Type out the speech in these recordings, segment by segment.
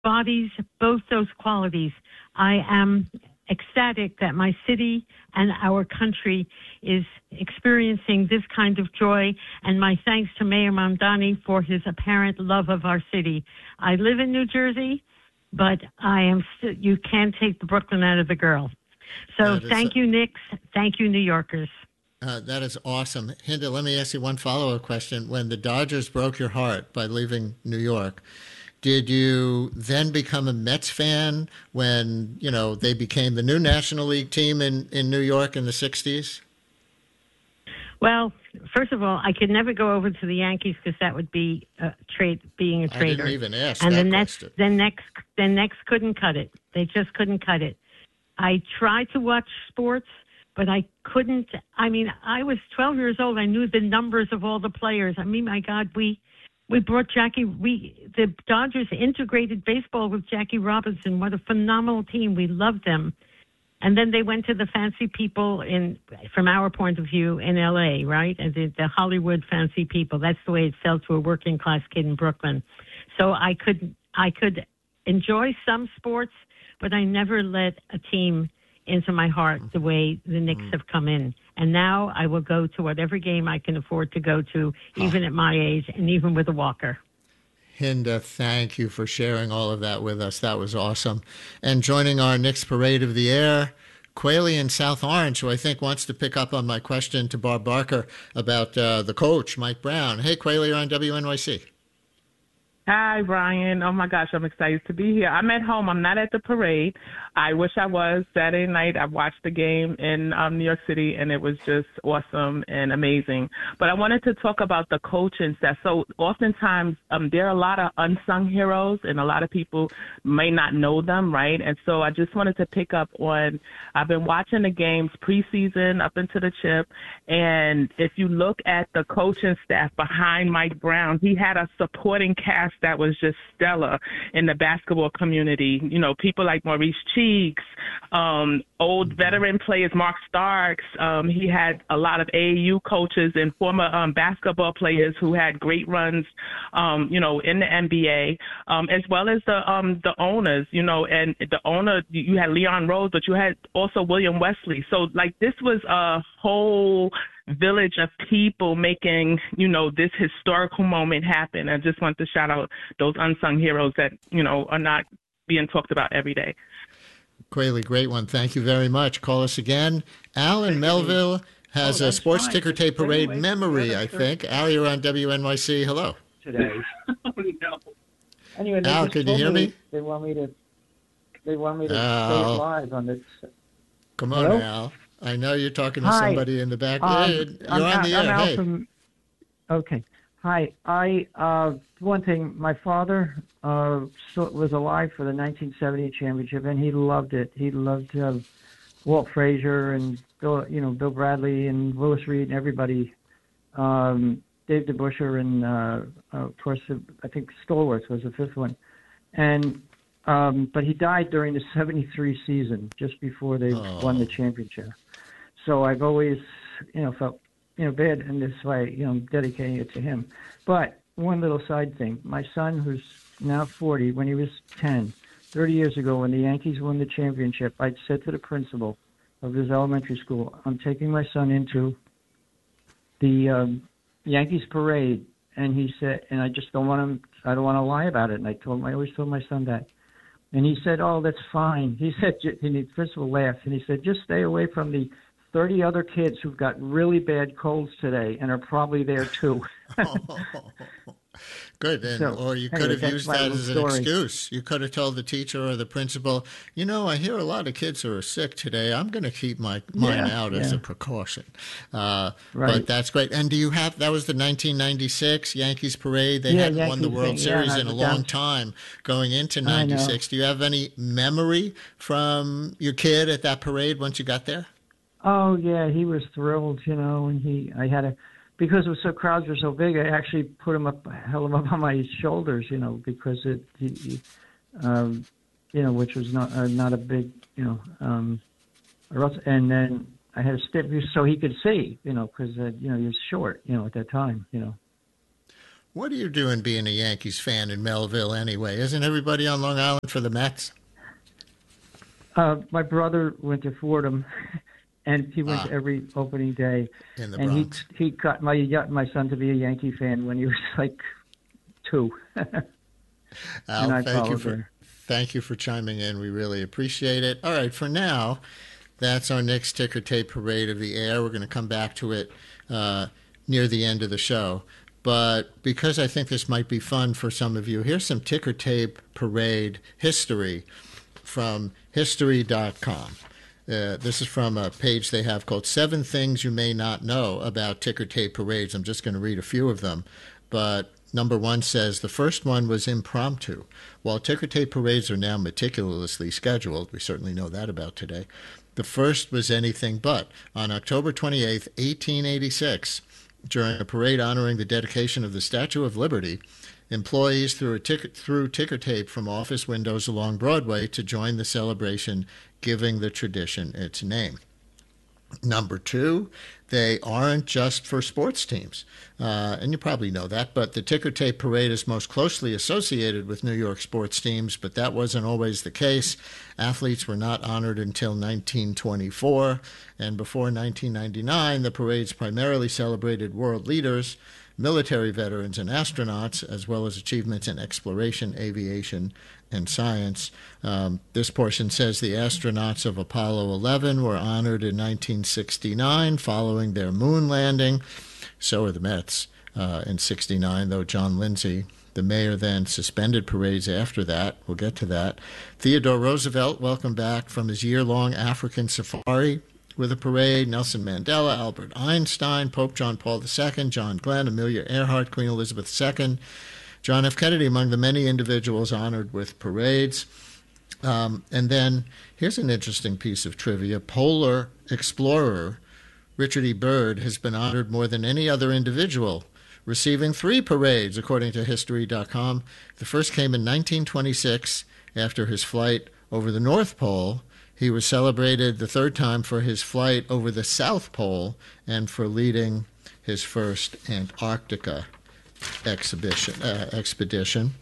embodies both those qualities. I am ecstatic that my city and our country is experiencing this kind of joy, and my thanks to Mayor Mamdani for his apparent love of our city. I live in New Jersey, but you can't take the Brooklyn out of the girl. So thank you, Knicks. Thank you, New Yorkers. That is awesome. Hinda, let me ask you one follow-up question. When the Dodgers broke your heart by leaving New York, did you then become a Mets fan when, they became the new National League team in New York in the 60s? Well, first of all, I could never go over to the Yankees because that would be being a traitor. I didn't even ask and that question. The Nets couldn't cut it. They just couldn't cut it. I tried to watch sports, but I couldn't. I mean, I was 12 years old. I knew the numbers of all the players. I mean, my God, we brought the Dodgers integrated baseball with Jackie Robinson. What a phenomenal team. We loved them. And then they went to the fancy people from our point of view, in L.A., right? And the Hollywood fancy people. That's the way it felt to a working class kid in Brooklyn. So I could enjoy some sports, but I never let a team into my heart the way the Knicks have come in. And now I will go to whatever game I can afford to go to, even at my age, and even with a walker. Hinda, thank you for sharing all of that with us. That was awesome. And joining our Knicks Parade of the Air, Quayle in South Orange, who I think wants to pick up on my question to Bob Barker about the coach, Mike Brown. Hey, Quayle, you're on WNYC. Hi, Brian. Oh, my gosh, I'm excited to be here. I'm at home. I'm not at the parade. I wish I was. Saturday night, I watched the game in New York City, and it was just awesome and amazing. But I wanted to talk about the coaching staff. So oftentimes, there are a lot of unsung heroes, and a lot of people may not know them, right? And so I just wanted to pick up on, I've been watching the games preseason up into the chip, and if you look at the coaching staff behind Mike Brown, he had a supporting cast that was just stellar in the basketball community. People like Maurice Cheeks, old veteran players, Mark Starks. He had a lot of AAU coaches and former basketball players who had great runs, in the NBA, as well as the owners, and the owner, you had Leon Rose, but you had also William Wesley. So, this was a whole village of people making, this historical moment happen. I just want to shout out those unsung heroes that, are not being talked about every day. Quayle, great one. Thank you very much. Call us again. Al in Melville has a sports ticker tape parade memory, I think. Al, you're on WNYC. Hello. Today. Oh, no. Anyway, Al, can you hear me? They want me to stay live on this. Come on, Hello? Al. I know you're talking to somebody in the back. You're on the air. Hey. Okay. Hi. One thing, my father was alive for the 1970 championship, and he loved it. He loved Walt Frazier and Bill Bradley and Willis Reed and everybody. Dave DeBuscher and of course I think Stolwerth was the fifth one, and but he died during the '73 season, just before they won the championship. So I've always, felt, bad in this way, dedicating it to him. But one little side thing, my son, who's now 40, when he was 10, 30 years ago, when the Yankees won the championship, I said to the principal of his elementary school, I'm taking my son into the Yankees parade. And he said, and I just don't want him, I don't want to lie about it. And I always told my son that. And he said, oh, that's fine. He said, and the principal laughed, and he said, just stay away from the 30 other kids who've got really bad colds today and are probably there too. Good. Or you could have used that as an excuse. You could have told the teacher or the principal, I hear a lot of kids who are sick today. I'm going to keep mine out as a precaution. Right. But that's great. And do you have, that was the 1996 Yankees parade. They hadn't won the World Series in a long time going into 96. Do you have any memory from your kid at that parade once you got there? Oh, yeah, he was thrilled, and because crowds were so big, I actually held him up on my shoulders, because which was not a big, and then I had a stick so he could see, because, he was short, at that time, What are you doing being a Yankees fan in Melville anyway? Isn't everybody on Long Island for the Mets? My brother went to Fordham, and he went every opening day. In the and Bronx. he got my son to be a Yankee fan when he was like 2. Al, thank you for chiming in. We really appreciate it. All right, for now, that's our next ticker tape parade of the air. We're going to come back to it near the end of the show. But because I think this might be fun for some of you, here's some ticker tape parade history from History.com. This is from a page they have called 7 Things You May Not Know About Ticker Tape Parades. I'm just going to read a few of them. But number 1 says, the first one was impromptu. While ticker tape parades are now meticulously scheduled, we certainly know that about today, the first was anything but. On October 28, 1886, during a parade honoring the dedication of the Statue of Liberty, employees threw ticker tape from office windows along Broadway to join the celebration, giving the tradition its name. Number 2, they aren't just for sports teams. And you probably know that, but the ticker tape parade is most closely associated with New York sports teams, but that wasn't always the case. Athletes were not honored until 1924, and before 1999, the parades primarily celebrated world leaders, military veterans, and astronauts, as well as achievements in exploration, aviation, and science. This portion says the astronauts of Apollo 11 were honored in 1969 following their moon landing. So are the Mets in 69, though John Lindsay, the mayor, then suspended parades after that. We'll get to that. Theodore Roosevelt welcomed back from his year-long African safari with a parade. Nelson Mandela, Albert Einstein, Pope John Paul II, John Glenn, Amelia Earhart, Queen Elizabeth II, John F. Kennedy among the many individuals honored with parades. And then here's an interesting piece of trivia. Polar explorer Richard E. Byrd has been honored more than any other individual, receiving 3 parades, according to History.com. The first came in 1926 after his flight over the North Pole. He was celebrated the 3rd time for his flight over the South Pole and for leading his first Antarctica expedition.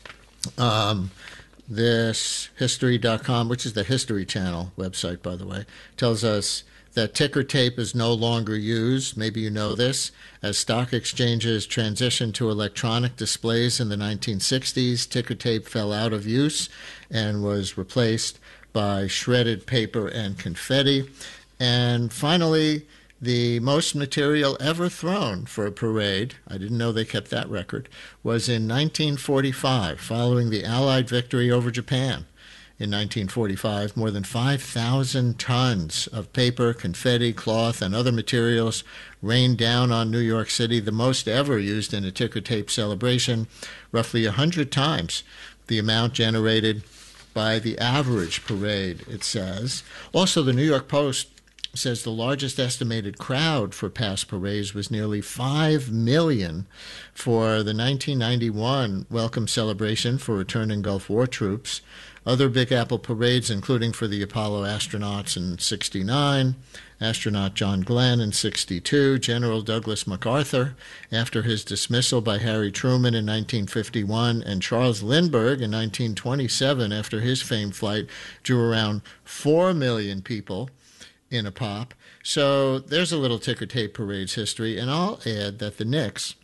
This History.com, which is the History Channel website, by the way, tells us that ticker tape is no longer used. Maybe you know this. As stock exchanges transitioned to electronic displays in the 1960s, ticker tape fell out of use and was replaced by shredded paper and confetti. And finally, the most material ever thrown for a parade, I didn't know they kept that record, was in 1945, following the Allied victory over Japan. In 1945, more than 5,000 tons of paper, confetti, cloth, and other materials rained down on New York City, the most ever used in a ticker tape celebration, roughly 100 times the amount generated by the average parade, it says. Also, the New York Post says the largest estimated crowd for past parades was nearly 5 million for the 1991 welcome celebration for returning Gulf War troops. Other Big Apple parades, including for the Apollo astronauts in 69, astronaut John Glenn in 62, General Douglas MacArthur after his dismissal by Harry Truman in 1951, and Charles Lindbergh in 1927 after his famed flight, drew around 4 million people in a pop. So there's a little ticker tape parade's history, and I'll add that the Knicks,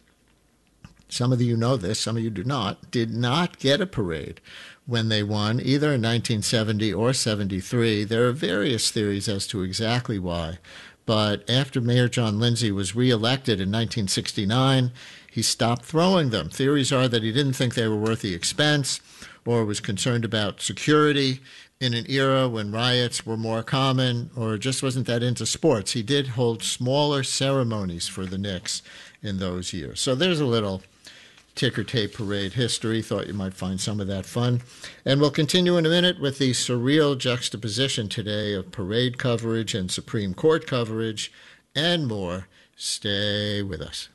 some of you know this, some of you do not, did not get a parade when they won, either in 1970 or 73. There are various theories as to exactly why. But after Mayor John Lindsay was reelected in 1969, he stopped throwing them. Theories are that he didn't think they were worth the expense or was concerned about security in an era when riots were more common, or just wasn't that into sports. He did hold smaller ceremonies for the Knicks in those years. So there's a little ticker tape parade history. Thought you might find some of that fun. And we'll continue in a minute with the surreal juxtaposition today of parade coverage and Supreme Court coverage and more. Stay with us.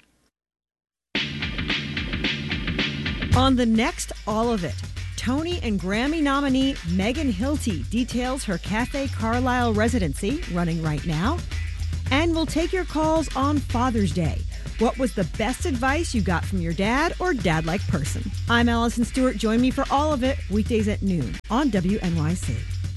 On the next All of It, Tony and Grammy nominee Megan Hilty details her Cafe Carlisle residency running right now. And we'll take your calls on Father's Day. What was the best advice you got from your dad or dad-like person? I'm Allison Stewart. Join me for all of it weekdays at noon on WNYC.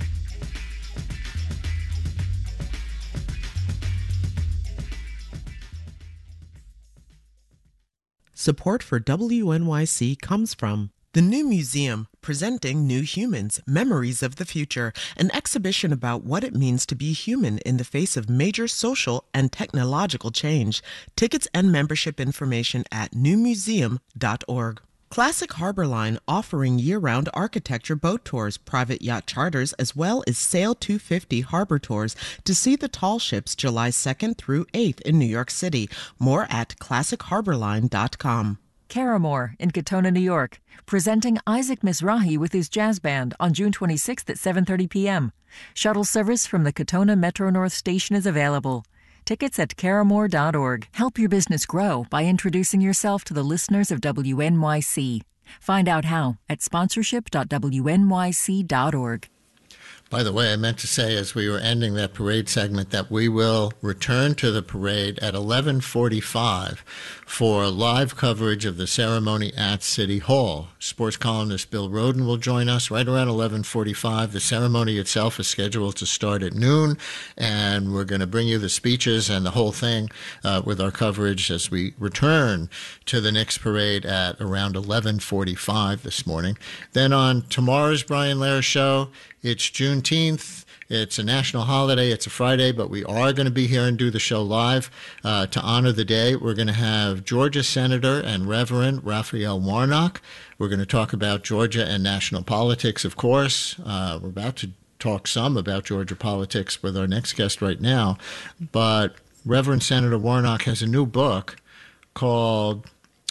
Support for WNYC comes from the New Museum, presenting New Humans, Memories of the Future, an exhibition about what it means to be human in the face of major social and technological change. Tickets and membership information at newmuseum.org. Classic Harbor Line, offering year-round architecture boat tours, private yacht charters, as well as Sail 250 harbor tours to see the tall ships July 2nd through 8th in New York City. More at classichairborline.com. Caramore in Katona, New York, presenting Isaac Mizrahi with his jazz band on June 26th at 7:30 p.m. Shuttle service from the Katona Metro North Station is available. Tickets at caramore.org. Help your business grow by introducing yourself to the listeners of WNYC. Find out how at sponsorship.wnyc.org. By the way, I meant to say as we were ending that parade segment that we will return to the parade at 11:45 for live coverage of the ceremony at City Hall. Sports columnist Bill Rhoden will join us right around 11:45. The ceremony itself is scheduled to start at noon, and we're going to bring you the speeches and the whole thing with our coverage as we return to the next parade at around 11:45 this morning. Then on tomorrow's Brian Lehrer Show, it's Juneteenth. It's a national holiday. It's a Friday, but we are going to be here and do the show live to honor the day. We're going to have Georgia Senator and Reverend Raphael Warnock. We're going to talk about Georgia and national politics, of course. We're about to talk some about Georgia politics with our next guest right now. But Reverend Senator Warnock has a new book called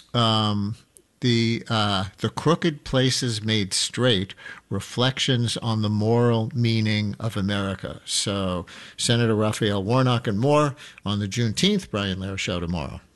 The Crooked Places Made Straight, Reflections on the Moral Meaning of America. So Senator Raphael Warnock and more on the Juneteenth Brian Lehrer Show tomorrow.